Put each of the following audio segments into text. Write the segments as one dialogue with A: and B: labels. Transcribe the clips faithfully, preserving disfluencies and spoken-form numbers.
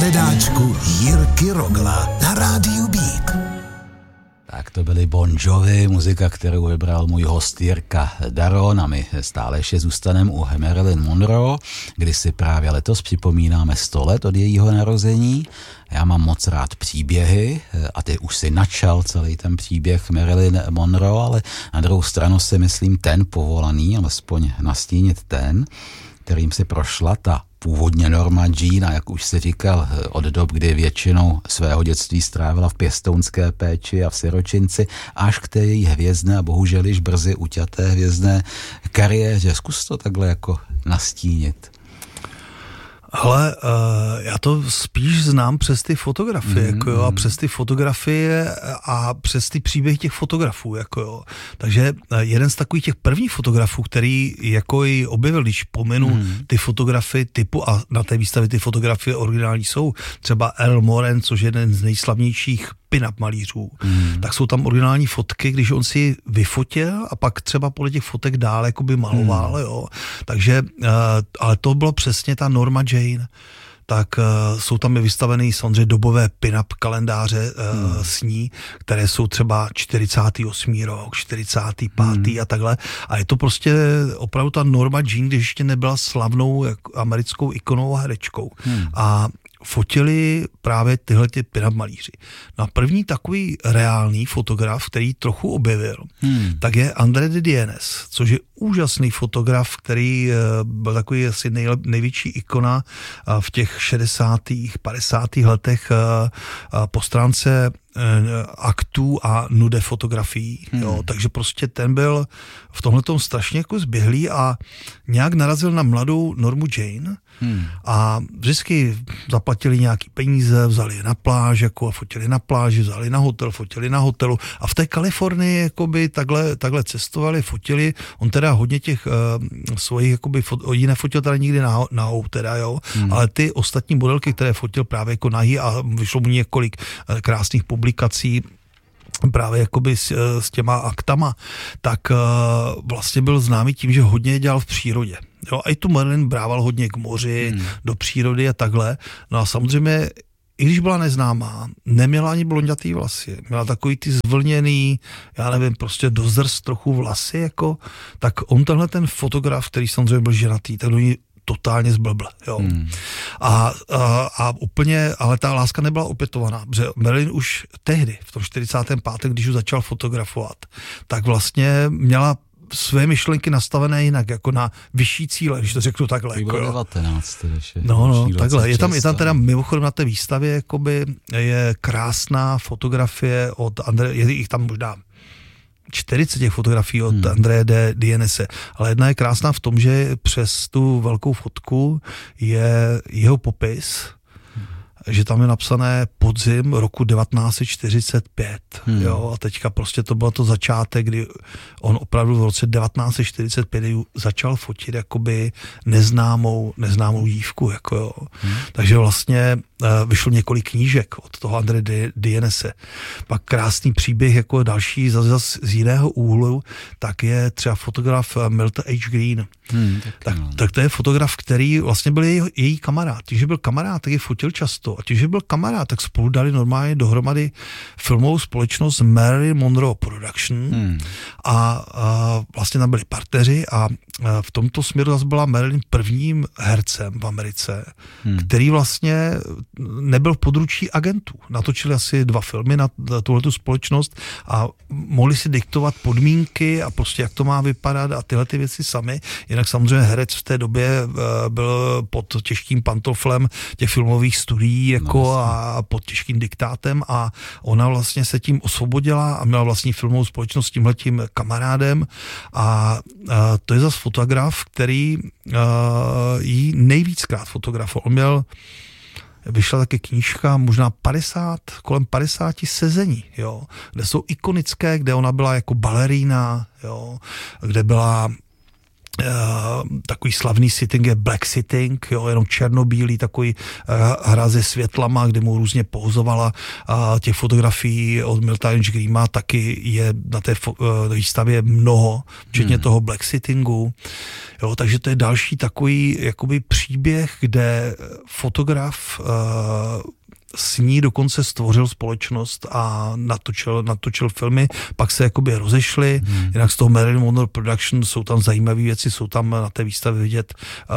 A: hledáčku Jirky Rogla na rádiu Beat.
B: Tak to byly Bon Jovi, muzika, kterou vybral můj host Jirka Daron, a my stále ještě zůstaneme u Marilyn Monroe, kdy si právě letos připomínáme sto let od jejího narození. Já mám moc rád příběhy a ty už si načal celý ten příběh Marilyn Monroe, ale na druhou stranu si myslím ten povolaný, alespoň nastínit ten, kterým si prošla ta původně Norma Jean, a jak už si říkal, od dob, kdy většinou svého dětství strávila v pěstounské péči a v siročinci, až k té její hvězdné a bohužel již brzy uťaté hvězdné kariéře. Zkus to takhle jako nastínit.
C: Ale uh, já to spíš znám přes ty fotografie,
B: mm,
C: jako jo, a
B: mm.
C: přes ty fotografie a přes ty příběhy těch fotografů, jako jo. Takže uh, jeden z takových těch prvních fotografů, který jako ji objevil, když pominu mm. ty fotografie typu, a na té výstavě ty fotografie originální jsou, třeba Earl Moran, což je jeden z nejslavnějších pin-up malířů, mm. tak jsou tam originální fotky, když on si vyfotil a pak třeba podle těch fotek dál jakoby maloval, mm. jo. Takže, uh, ale to bylo přesně ta Norma Jean. Tak uh, jsou tam vystavený samozřejmě dobové pin-up kalendáře uh, hmm. s ní, které jsou třeba čtyřicátý osmý rok, čtyřicátý pátý Hmm. a takhle. A je to prostě opravdu ta Norma Jean, když ještě nebyla slavnou jako americkou ikonou a herečkou. Hmm. A fotili právě tyhle ty pin-up malíři. No a první takový reálný fotograf, který trochu objevil, hmm. tak je André de Dienes, což je úžasný fotograf, který byl takový asi nejlep, největší ikona v těch šedesátých, padesátých letech po stránce aktů a nude fotografií. Hmm. Jo, takže prostě ten byl v tomhletom strašně jako zběhlý a nějak narazil na mladou Normu Jean hmm. a vždycky zaplatili nějaký peníze, vzali je na pláž, jako a fotili na pláži, vzali na hotel, fotili na hotelu a v té Kalifornii jakoby takhle, takhle cestovali, fotili. On teda hodně těch uh, svojich jakoby fot, ji nefotil teda nikdy na, nahou teda, jo, hmm. ale ty ostatní modelky, které fotil právě jako nahý a vyšlo mu několik uh, krásných publikací právě jakoby s, s těma aktama, tak uh, vlastně byl známý tím, že hodně dělal v přírodě. Jo, a i tu Marilyn brával hodně k moři, hmm. do přírody a takhle. No a samozřejmě, i když byla neznámá, neměla ani blondětý vlasy. Měla takový ty zvlněný, já nevím, prostě dozrst trochu vlasy, jako, tak on tenhle ten fotograf, který samozřejmě byl ženatý, tak do ní totálně zblbl, jo. Hmm. A, a, a úplně, ale ta láska nebyla opětovaná, protože Marilyn už tehdy, v tom čtyřicátém pátém, když už začal fotografovat, tak vlastně měla své myšlenky nastavené jinak, jako na vyšší cíle, když to řeknu takhle. Jako,
B: devatenáct, ještě,
C: no, no, takhle. Je tam, je tam teda mimochodem na té výstavě, jakoby, je krásná fotografie od André, je jich tam možná čtyřicet těch fotografií od hmm. André de Dienese, ale jedna je krásná v tom, že přes tu velkou fotku je jeho popis, hmm. že tam je napsané podzim roku devatenáct set čtyřicet pět. Hmm. Jo, a teďka prostě to bylo to začátek, kdy on opravdu v roce devatenáct set čtyřicet pět začal fotit jakoby neznámou, neznámou dívku. Jako jo. Hmm. Takže vlastně uh, vyšlo několik knížek od toho André de Dienese. Pak krásný příběh jako další zase z jiného úhlu, tak je třeba fotograf Milton H. Green. Hmm, tak, tak, tak to je fotograf, který vlastně byl její, její kamarád. Tím, že byl kamarád, tak je fotil často. A tím, že byl kamarád, tak spolu dali normálně dohromady filmovou společnost Marilyn Monroe Production hmm. a, a vlastně tam byli partneři a, a v tomto směru zase byla Marilyn prvním hercem v Americe, hmm. který vlastně nebyl v područí agentů. Natočili asi dva filmy na tuhletu společnost a mohli si diktovat podmínky a prostě jak to má vypadat a tyhle ty věci sami. Jinak samozřejmě herec v té době byl pod těžkým pantoflem těch filmových studií jako no, a pod těžkým diktátem a ona vlastně se tím osvobodila a měla vlastní filmovou společnost s tímhletím kamarádem a, a to je zase fotograf, který a, jí nejvíckrát fotografoval. On měl vyšla taky knížka, možná padesát, kolem padesáti sezení, jo, kde jsou ikonické, kde ona byla jako balerína, jo, kde byla Uh, takový slavný sitting je black sitting, jo, jenom černobílý takový uh, hra se světlama, kde mu různě pouzovala a těch fotografií od Milta Grima taky je na té fo- uh, výstavě mnoho, včetně hmm. toho black sittingu. Jo, takže to je další takový jakoby příběh, kde fotograf uh, s ní dokonce stvořil společnost a natočil, natočil filmy, pak se jakoby rozešli, hmm. jinak z toho Marilyn Monroe Production jsou tam zajímavé věci, jsou tam na té výstavě vidět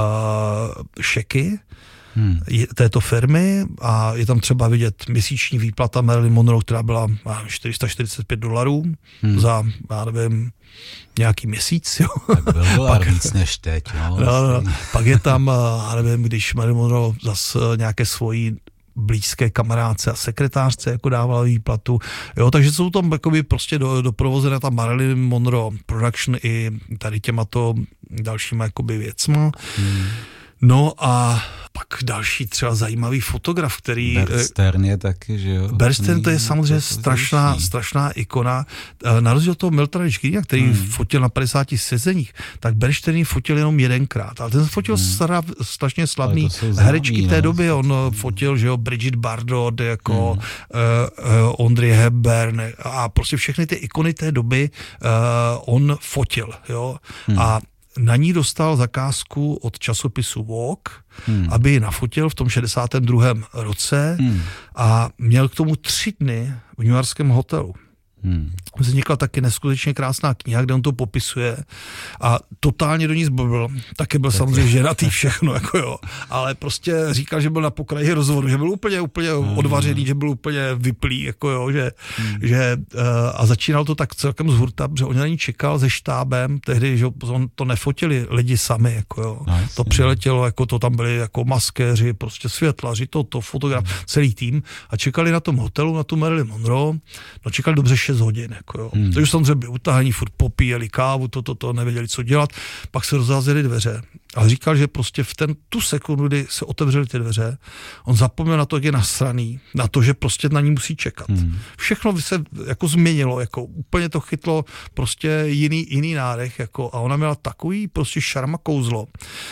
C: uh, šeky hmm. této firmy a je tam třeba vidět měsíční výplata Marilyn Monroe, která byla čtyři sta čtyřicet pět dolarů hmm. za, já nevím, nějaký měsíc, jo.
B: Tak byl dolar víc než teď, no.
C: no, no. Pak je tam, já nevím, když Marilyn Monroe zase nějaké svojí blízké kamarádce a sekretářce jako dávala výplatu. Jo, takže jsou tam jakoby prostě do, doprovozené ta Marilyn Monroe Production i tady těmato dalšíma jakoby věcma. Hmm. No a pak další třeba zajímavý fotograf, který...
B: Bernstein je taky, že jo?
C: Bernstein to je samozřejmě strašná, strašná ikona. Na rozdíl od toho Miltona Greena, který hmm. fotil na padesáti sezeních, tak Bernstein fotil jenom jedenkrát. Ale ten fotil hmm. strašně slavný herečky té doby. On hmm. fotil, že jo, Bridget Bardot, jako hmm. uh, uh, Audrey Hepburn a prostě všechny ty ikony té doby uh, on fotil, jo. Hmm. A na ní dostal zakázku od časopisu Vogue, hmm. aby ji nafotil v tom šedesátém druhém roce hmm. a měl k tomu tři dny v newyorském hotelu. Hmm. Vznikla taky neskutečně krásná kniha, kde on to popisuje a totálně do ní zblbl. Taky byl tak samozřejmě ženatý všechno, jako jo. Ale prostě říkal, že byl na pokraji rozvodu, že byl úplně, úplně hmm. odvařený, že byl úplně vyplý, jako jo, že, hmm. že uh, a začínal to tak celkem z hurta, protože on na ní čekal se štábem, tehdy, že on to nefotili lidi sami, jako jo. Nice, to přiletělo, jako to tam byli jako maskéři, prostě světlaři, to, to fotograf, hmm. celý tým a čekali na tom hotelu, na tu Marilyn Monroe, no čekali dobře šest hodin, jako jo. Hmm. Takže samozřejmě byli utáhaní, furt popíjeli kávu, to, to, to, nevěděli, co dělat, pak se rozházeli dveře. A říkal, že prostě v ten tu sekundu, kdy se otevřely ty dveře, on zapomněl na to, jak je nasraný, na to, že prostě na ní musí čekat. Hmm. Všechno se jako změnilo, jako úplně to chytlo prostě jiný, jiný nádech, jako a ona měla takový prostě šarma kouzlo.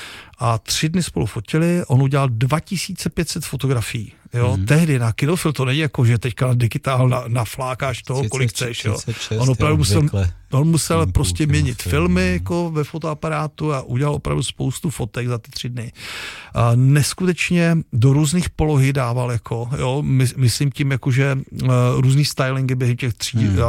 C: A tři dny spolu fotili, on udělal dva tisíce pět set fotografií. Jo, hmm. tehdy na Kinofil to není jako, že teďka na digitál na, naflákáš toho, třicet, kolik chceš, jo. třicet šest, on opravdu musel, on musel hmm, prostě měnit film, filmy jako ve fotoaparátu a udělal opravdu spoustu fotek za ty tři dny. A neskutečně do různých polohy dával, jako, jo, my, myslím tím, jako, že uh, různý stylingy během těch tří, hmm.